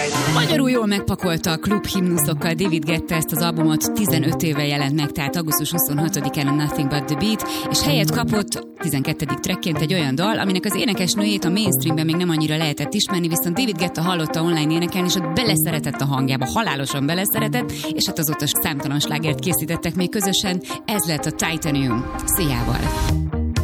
Magyarul jól megpakolta a klub himnuszokkal David Guetta ezt az albumot, 15 éve jelent meg, tehát augusztus 26-án a Nothing But The Beat, és helyet kapott 12. trackként egy olyan dal, aminek az énekesnőjét a mainstreamben még nem annyira lehetett ismerni, viszont David Guetta hallotta online énekelni, és ott beleszeretett a hangjába, halálosan beleszeretett, és hát azóta számtalan slágert készítettek még közösen, ez lett a Titanium. Szijával!